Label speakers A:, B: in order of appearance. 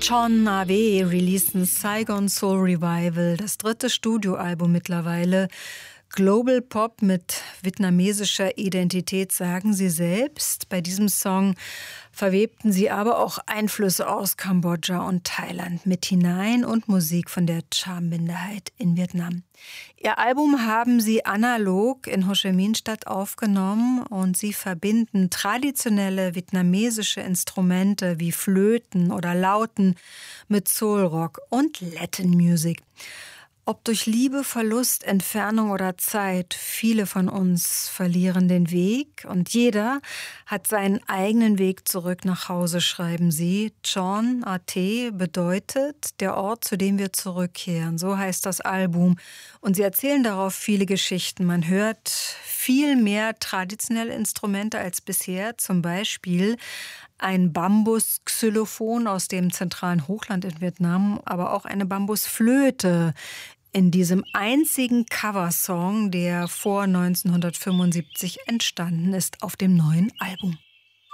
A: John Ave releasen Saigon Soul Revival, das dritte Studioalbum mittlerweile. Global Pop mit vietnamesischer Identität, sagen sie selbst. Bei diesem Song verwebten sie aber auch Einflüsse aus Kambodscha und Thailand mit hinein und Musik von der Cham-Minderheit in Vietnam. Ihr Album haben sie analog in Ho Chi Minh-Stadt aufgenommen und sie verbinden traditionelle vietnamesische Instrumente wie Flöten oder Lauten mit Soulrock und Latin Music. Ob durch Liebe, Verlust, Entfernung oder Zeit, viele von uns verlieren den Weg und jeder hat seinen eigenen Weg zurück nach Hause, schreiben sie. Chon At bedeutet der Ort, zu dem wir zurückkehren. So heißt das Album. Und sie erzählen darauf viele Geschichten. Man hört viel mehr traditionelle Instrumente als bisher, zum Beispiel ein Bambus-Xylophon aus dem zentralen Hochland in Vietnam, aber auch eine Bambusflöte in diesem einzigen Coversong, der vor 1975 entstanden ist auf dem neuen Album.